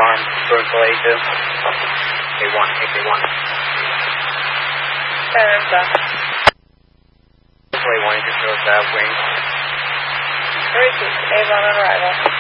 alarm, going for A2. A1, A1. There's A1, just goes wing. 36, Avon on arrival.